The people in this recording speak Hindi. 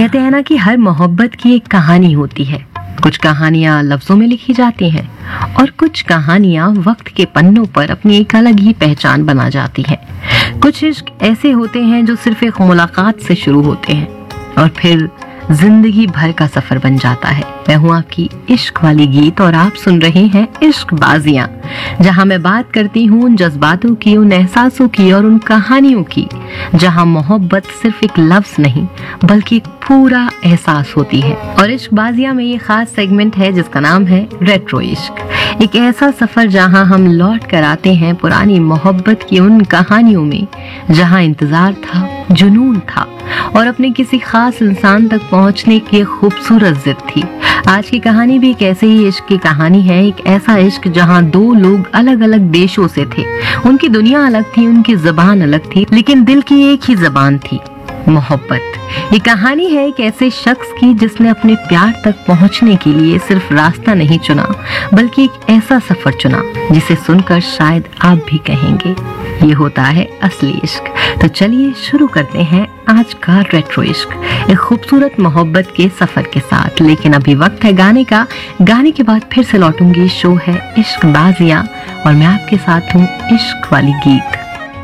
कहते हैं ना कि हर मोहब्बत की एक कहानी होती है। कुछ कहानियां लफ्जों में लिखी जाती हैं और कुछ कहानियां वक्त के पन्नों पर अपनी एक अलग ही पहचान बना जाती हैं। कुछ इश्क ऐसे होते हैं जो सिर्फ एक मुलाकात से शुरू होते हैं और फिर जिंदगी भर का सफर बन जाता है। मैं हूं आपकी इश्क वाली गीत और आप सुन रहे हैं इश्क बाजियां, जहां मैं बात करती हूं उन जज्बातों की, उन एहसासों की और उन कहानियों की जहां मोहब्बत सिर्फ एक लफ्ज नहीं बल्कि एक पूरा एहसास होती है। और इश्क बाजियां में ये खास सेगमेंट है जिसका नाम है रेट्रो इश्क। एक ऐसा सफर जहां हम लौट कर आते हैं पुरानी मोहब्बत की उन कहानियों में जहां इंतजार था, जुनून था और अपने किसी खास इंसान तक पहुंचने की खूबसूरत जिद थी। आज की कहानी भी एक ऐसे ही इश्क की कहानी है। एक ऐसा इश्क जहां दो लोग अलग अलग देशों से थे, उनकी दुनिया अलग थी, उनकी जुबान अलग थी, लेकिन दिल की एक ही जुबान थी, मोहब्बत। ये कहानी है एक ऐसे शख्स की जिसने अपने प्यार तक पहुंचने के लिए सिर्फ रास्ता नहीं चुना बल्कि एक ऐसा सफर चुना जिसे सुनकर शायद आप भी कहेंगे ये होता है असली इश्क। तो चलिए शुरू करते हैं आज का रेट्रो इश्क, एक खूबसूरत मोहब्बत के सफर के साथ। लेकिन अभी वक्त है गाने का। गाने के बाद फिर से लौटूंगी। शो है इश्क बाजियां और मैं आपके साथ हूँ इश्क वाली गीत।